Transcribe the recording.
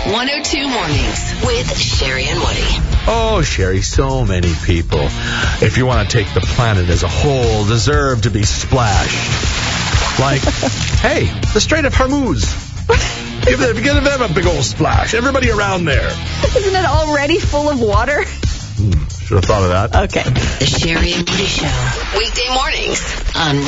102 Mornings with Sherry and Woody. Oh, Sherry, so many people, if you want to take the planet as a whole, deserve to be splashed. Like, hey, the Strait of Hormuz. Give them a big old splash. Everybody around there. Isn't it already full of water? Should have thought of that. Okay. The Sherry and Woody Show. Weekday mornings on